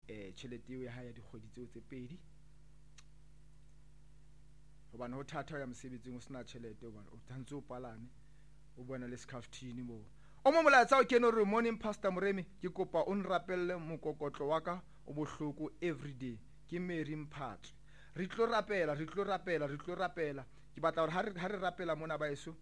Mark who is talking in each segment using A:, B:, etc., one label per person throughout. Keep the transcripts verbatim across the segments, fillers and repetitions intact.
A: eh tjhelete eo ya hae ya dikgwedi tseo tse pedi hobane ho thata ya mosebetsing o sena tjhelete hobane o tshwantse o palame o bona le scaftini mo o mo molaetsa o kene re morning pastor Moremi ke kopa o nrapelle mokokotlo wa ka o bohloko everyday ke Mary Mphatse re tlo rapela re tlo rapela re tlo rapela ke batla hore ha re ha re rapela mona ba eso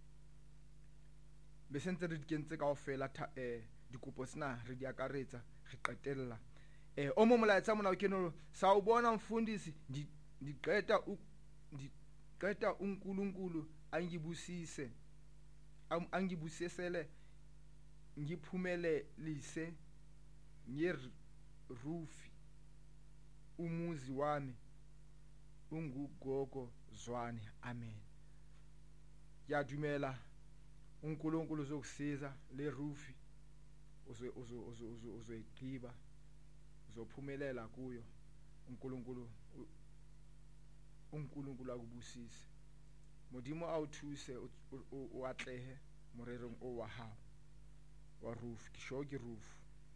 A: be sentse re dikentse kaofela eh dikopo sena re di akaretsa re qetella eh o mo molaetsa mona o kene sa o bona mfundisi di diqeta u diqeta uNkulunkulu angibusise angibusisele ngiphumelelise ngerufi umuzi wami ungugogo Zwane amen ya dumela uNkulunkulu uzokusiza le rufi uzo uzo uzo uzoyiqiba uzophumelela kuyo uNkulunkulu uNkulunkulu akubusise modimo a o thuse o atlehe morerong o wa hao wa roof ke sho ke roof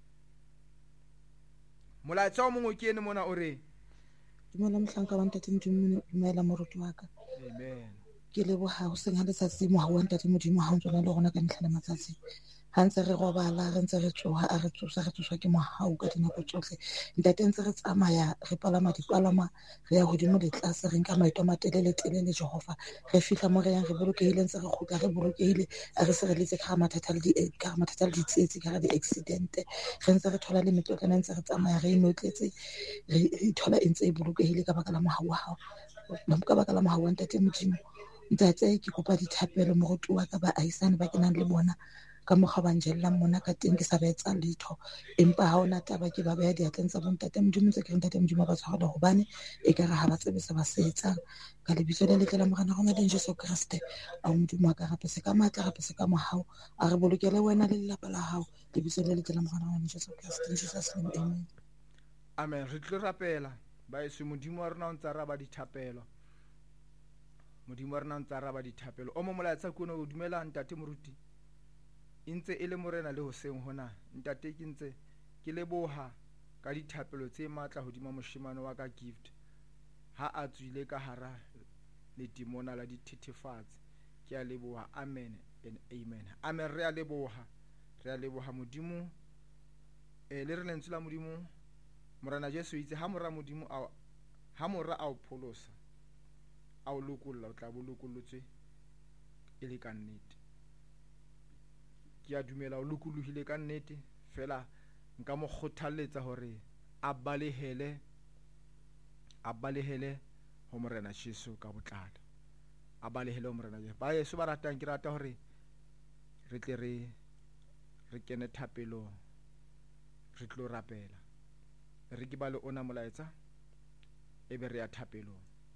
A: molaetsa o mongwe ke ene mona o re
B: dumela mohlanka wa ntate modimo dumela moruti wa ka
A: amen
B: ke leboha ho seng ha letsatsi mo ha wa ntate modimo ha o ntse le rona ka ntlha le matsatsi ha ntse re robala re ntse re tsoha a re tsosa re tsosa ke mohau ka dinako tsohle ntate ntse re tsamaya re palama dipalama re ya hodimo le tlase re nka maeto a matelele telele Jehova re fihla mo re yang re bolokehile ntse re kgutla re bolokehile a re sireletse ka mathata le di ka mathata le ditsetsi ka di accident re ntse re thola le metlotlana ntse re tsamaya re inotletse re thola e ntse e bolokehile ka baka la mohau wa hao ka baka la mohau wa ntate modimo ntate ke kopa dithapelo moruti wa ka ba aisane ba kenang le bona ka mokgwa ba njella mona ka teng ke sa ba etsa letho empa ha ona taba ke ba beha diatleng tsa bontate modimo tse ke reng ntate modimo ba tshwarela hobane e ka re ha ba tsebe se ba se etsang ka lebitso le letle la morena rona le Jesu Kriste a modimo a ka rape se ka matla rape se ka mohau a re bolokele wena le lelapa la hao lebitso le letle la morena rona Jesu Kriste Jesus name amen
A: amen re tlo rapela ba eso modimo wa rona o ntse ra ba dithapelo modimo wa rona o ntse ra ba dithapelo o mo molaetsa kuno o dumela ntate moruti intse e le morena le hoseng hona ntate ke ntse ke leboha ka dithapelo tse matla hodima moshemane wa ka gift ha a tswile ka hara le dimona la dithethefatsi ke a leboha amen and amen amen re a leboha re a leboha modimo e le re lentswe la modimo morena Jesu itse ha mora modimo a ha mora a o pholosa a o lokolla o tla bolokollotswe e le ka nnete ke a dumela o lokolohile ka nnete fela nka mo kgothaletsa hore a balehele a balehele ho morena Jesu ka botlalo a balehele ho morena Jesu ba Yesu ba ratang ke rata hore re tle re re kene thapelo re tlo rapela re ke ba le ona molaetsa e be re ya thapelo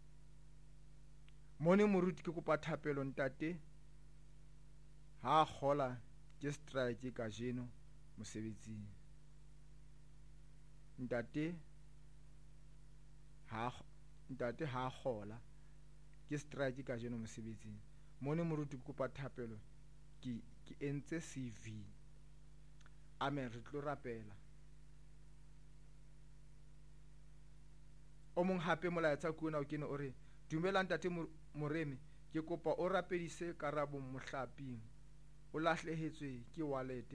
A: mone moruti ke kopa thapelo ntate ha khola ke strike ka jeno mosebetsing ntate ha ntate ha khola ke strike ka jeno mosebetsing mone moruti ke kopa thapelo ke ke entse C V amen re tlo rapela o mong hape molaetsa kuona o kene o re dumela ntate Moremi ke kopa o rapedise karabo mohlaping o lahlehetswe ke wallet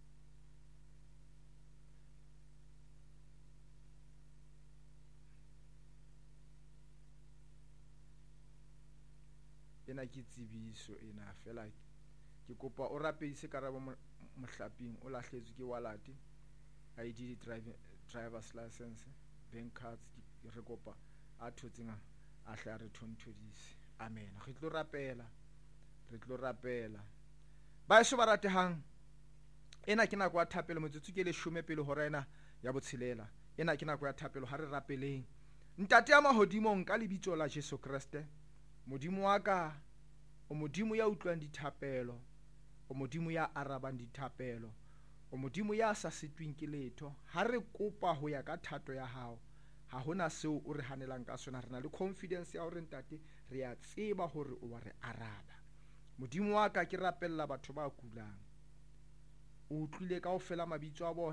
A: ena ke tsebiso ena fela ke kopa o rapedise karabo mohlaping o lahlehetswe ke wallet I D driving driver's license bank cards re kopa a thotseng a hla re thonthodise amen re tlo rapela re tlo rapela ba se ba ratehang ena ke nako ya thapelo motsotso ke le shome pele hora ena ya botshelela ena ke nako ya thapelo ha re rapeleng ntate ya mahodimong ka lebitso la Jesu Kriste modimo wa ka o modimo ya utlwang dithapelo o modimo ya arabang dithapelo o modimo ya sa sitwing ke letho ha re kopa ho ya ka thato ya hao ha hona seo o re hanelang ka sona rena le confidence ya hore ntate re ya tseba hore o wa re araba modimo wa ka ke rapella batho ba kulang o utlwile kaofela mabitso a bona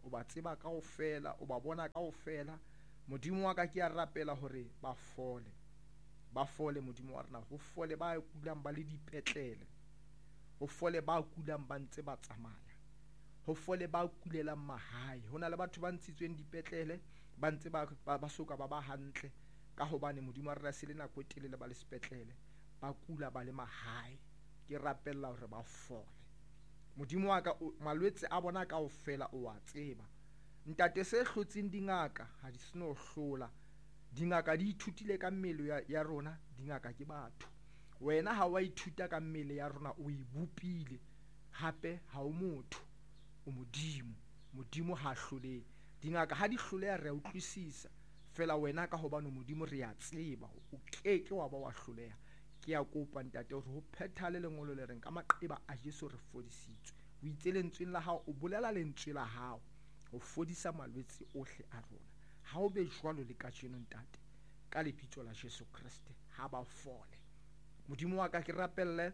A: o ba tseba kaofela, o ba bona kaofela. Modimo wa ka ke a rapela hore ba fole, ba fole Modimo wa rona, ho fole ba kulang ba le dipetlele, ho fole ba kulang ba ntse ba tsamaya, ho fole ba kulelang mahae. Ho na le batho ba ntshitsweng dipetlele ba ntse ba ba soka ba ba hantle ka hobane Modimo wa rona se le nako e telele ba le sepetlele, ba kula ba le mahae. Ke rapella hore ba fole Modimo wa ka. Malwetse a bona kaofela o a tseba ntate. Se hlotseng dingaka ha di seno hlola, dingaka di ithutile ka mmele ya, ya rona. Dingaka ke batho, wena ha wa ithuta ka mmele ya rona, o e bopile hape ha o motho, o Modimo. Modimo ha hlolehe, dingaka ha di hloleha re a utlwisisa, fela wena ka hobane Modimo re a tseba o keke wa ba wa hloleha. Ke a kopa ntate hore ho phethale lengolo le reng ka maqeba a Jesu re fodisitswe. O itse lentsweng la hao, o bolela lentswe la hao ho fodisa malwetse ohle a rona. Ha o be jwalo le kajeno ntate, ka lebitso la Jesu Kriste, ha ba fole. Modimo wa ka ke rapelle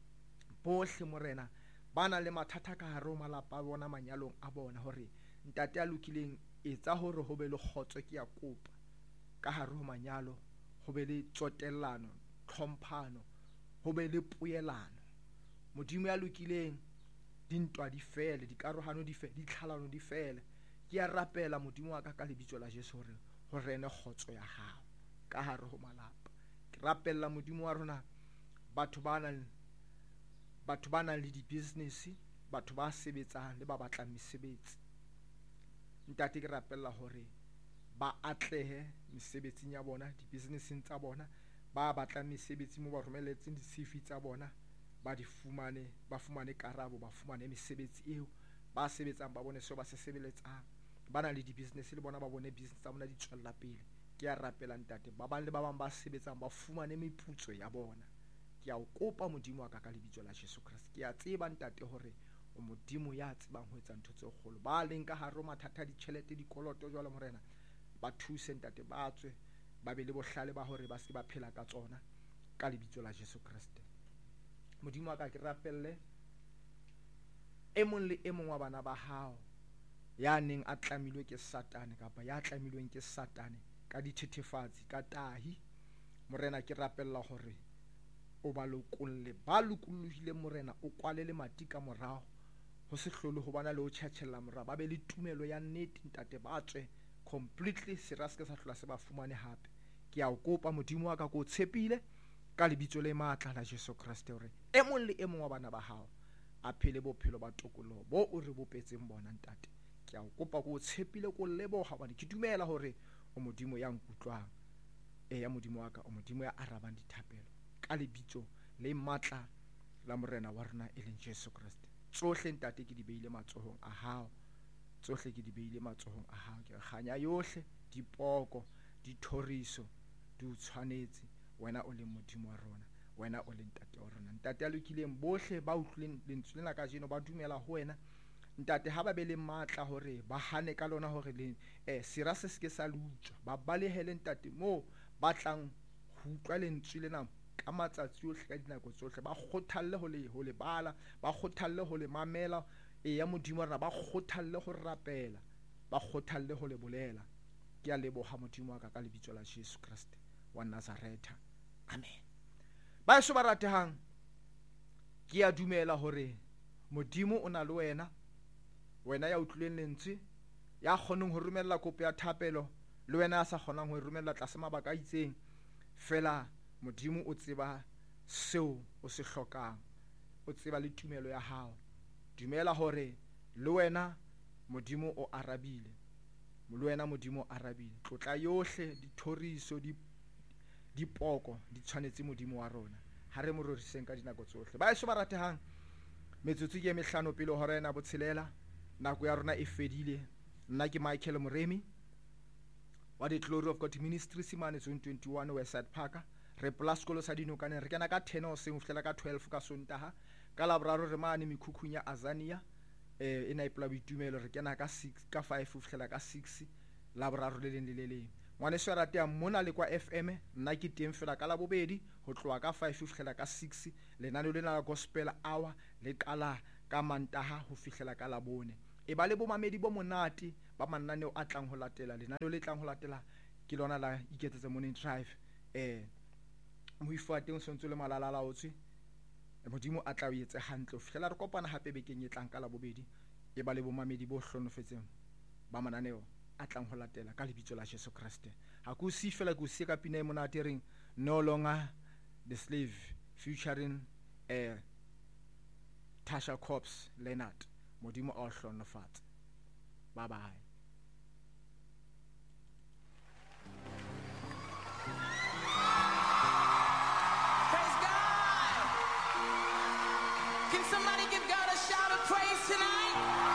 A: bohle morena ba nang le mathata ka hare ho malapa a bona, manyalong a bona, hore ntate a lokileng etsa hore ho be le kgotso. Ke a kopa ka hare ho manyalo ho be le tsotellano, tlhomphano, ho be le poelano. Modimo ya lokileng dintwa di fele, dikarohano di fele, ditlhalano di fele. Ke a rapela Modimo wa ka ka lebitso la Jesu hore ho rene kgotso ya hao ka hare ho malapa. Ke rapella Modimo wa rona batho ba nang batho ba nang le di-business, batho ba sebetsang le ba batlang mesebetsi. Ntate ke rapella hore ba atlehe mesebetsing ya bona, di-businessing tsa bona, ba batlang mesebetsi mo ba romelletseng di-C V tsa bona, ba di fumane, ba fumane karabo, ba fumane mesebetsi eo. Ba sebetsang ba bone seo ba se sebeletsang, ba na le di-business le bona ba bone business tsa bona di tswella pele. Ke a rapela ntate ba bang le ba bang ba sebetsang ba fumane meputso ya bona. Ke a o kopa Modimo wa ka ka lebitso la Jesu Kriste. Ke a tseba ntate hore o Modimo ya tsebang ho etsa ntho tse kgolo. Ba leng ka hare ho mathata, ditjhelete, dikoloto jwalo morena, ba thuse ntate, ba tswe ba be le bohlale ba hore ba se ba phela ka tsona ka lebitso la Jesu Kriste. Modimo wa ka ke rapelle e mong le e mong wa bana ba hao ya neng a tlamilwe ke Satane kapa ya tlamilweng ke Satane ka dithethefatsi, ka tahi. Morena ke rapella hore o ba lokolle, ba lokollohile morena, o kwale le mati ka morao, ho se hlole ho bana le ho tjhetjhella morao, ba be le tumelo ya nnete ntate, ba tswe completely sera se ka sa hlola se ba fumane hape. Ke a o kopa Modimo wa ka, ko tshepile ka lebitso le matla la Jesu Kriste hore e mong le e mong wa bana ba hao a phele bophelo ba tokoloho bo o re bopetseng bona ntate. Ke a o kopa, ko tshepile, ko leboha hobane ke dumela hore o Modimo ya nkutlwang. E ya Modimo wa ka, o Modimo ya arabang dithapelo ka lebitso le matla la morena wa rona e leng Jesu Kriste. Tsohle ntate ke di beile matsohong a hao, tsohle ke di beile matsohong a hao. Ke kganya yohle, dipoko, dithoriso di o tshwanetse. Wena o leng Modimo wa rona, wena o leng ntate wa rona. Ntate a lokileng bohle ba utlwileng lentswe lena ka jeno ba dumela ho wena ntate, ha ba be le matla hore ba hane ka lona hore le eh sera se se ke sa lutswa, ba balehele ntate mo ba tlang ho utlwa lentswe lena ka matsatsi ohle, ka dinako tsohle. Ba kgothalle ho le ho le bala, ba kgothalle ho le mamela e ya Modimo wa rona, ba kgothalle ho rapela, ba kgothalle ho le bolela. Ke a leboha Modimo wa ka ka lebitso la Jesu Kriste wa Nazareta. Amen. Ba eso ba ratehang, ke a dumela hore Modimo o na le wena, wena ya utlwileng lentswe, ya kgonang ho romella kopo ya thapelo, le wena ya sa kgonang ho romella tlasa mabaka a itseng. Fela Modimo o tseba seo o se hlokang, o tseba le tumelo ya hao. Dumela hore le wena Modimo o arabile, le wena Modimo o arabile. Tlotla yohle, dithoriso, di dipoko di tshwanetse Modimo wa rona. Ha re mo roriseng ka dinako tsohle. Ba eso ba ratehang, metsotso ke mehlano pele hora ena botshelela, nako ya rona e fedile. Nna ke Michael Moremi wa the Glory of God Ministries mane zone twenty-one Westside Park. Re plus sekolo sa dinokane, re kena ka ten o seng ho fihlela ka twelve ka Sontaha. Ka Laboraro re mane mekhukhung ya Azania, eh ena e pela boitumelo, re kena ka six ka five ho fihlela ka six Laboraro le leng le le leng. Ngwane se rateang mona le kwa F M, nna ke teng fela ka la bobedi ho tloha ka five ho fihlela ka six. Lenaneo lena la gospel hour le qala ka Mantaha ho fihlela ka Labone. e ba le bomamedi bo monate ba mananeo a tlang ho latela. Lenaneo le tlang ho latela ke lona la Iketsetse Morning Drive. eh moifo wa teng o sontse le malalalaotswe, modimo a tla o etse hantle. O fihlela re kopana hape bekeng e tlang ka la bobedi, e ba le bomamedi bo hlonofetseng ba mananeo a tlang ho latela ka lebitso la Jesu Kriste. Ha ke o si fela ke o sie ka pina e monate reng No Longer the Slave featuring eh Tasha Cobbs Leonard. Modimo a o hlonofatse. Bye bye.
C: Praise God. Can somebody give God a shout of praise tonight?